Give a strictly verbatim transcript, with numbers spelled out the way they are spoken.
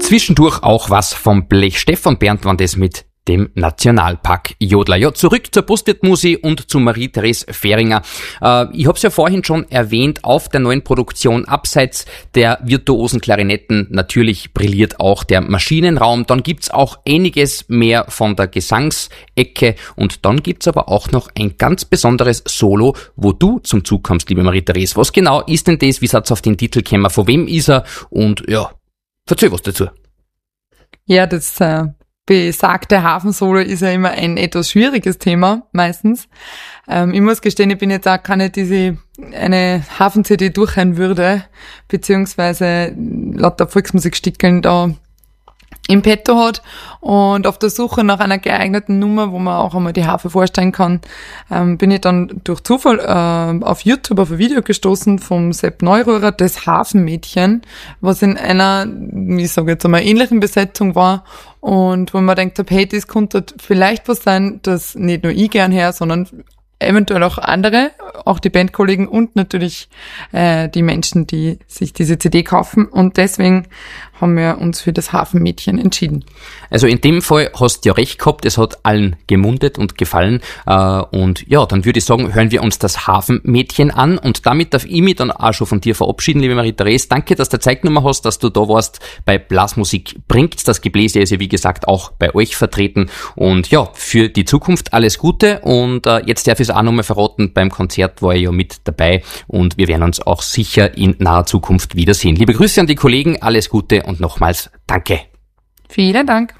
Zwischendurch auch was vom Blech Stefan Bernd, wann das mit dem Nationalpark Jodler. Ja, zurück zur Bustet-Musi und zu Marie-Therese Fehringer. Äh, ich habe es ja vorhin schon erwähnt, auf der neuen Produktion abseits der virtuosen Klarinetten natürlich brilliert auch der Maschinenraum. Dann gibt's auch einiges mehr von der Gesangsecke und dann gibt's aber auch noch ein ganz besonderes Solo, wo du zum Zug kommst, liebe Marie-Therese. Was genau ist denn das? Wie seid's auf den Titel gekommen? Von wem ist er? Und ja, erzähl was dazu. Ja, das äh besagte Hafensolo ist ja immer ein etwas schwieriges Thema, meistens. Ähm, ich muss gestehen, ich bin jetzt auch keine, die sie eine Hafen-C D durchhören würde, beziehungsweise lauter Volksmusikstickeln da im Petto hat und auf der Suche nach einer geeigneten Nummer, wo man auch einmal die Harfe vorstellen kann, ähm, bin ich dann durch Zufall äh, auf YouTube auf ein Video gestoßen vom Sepp Neuröhrer, das Hafenmädchen, was in einer, ich sage jetzt einmal, ähnlichen Besetzung war und wo man denkt, hey, das könnte vielleicht was sein, das nicht nur ich gern her, sondern eventuell auch andere, auch die Bandkollegen und natürlich äh, die Menschen, die sich diese C D kaufen. Und deswegen haben wir uns für das Hafenmädchen entschieden. Also in dem Fall hast du ja recht gehabt, es hat allen gemundet und gefallen. Äh, und ja, dann würde ich sagen, hören wir uns das Hafenmädchen an. Und damit darf ich mich dann auch schon von dir verabschieden, liebe Marie-Therese. Danke, dass du Zeit genommen hast, dass du da warst bei Blasmusik bringt. Das Gebläse ist ja, wie gesagt, auch bei euch vertreten. Und ja, für die Zukunft alles Gute. Und äh, jetzt darf ich es auch nochmal verraten, beim Konzert war ich ja mit dabei. Und wir werden uns auch sicher in naher Zukunft wiedersehen. Liebe Grüße an die Kollegen, alles Gute und nochmals danke. Vielen Dank.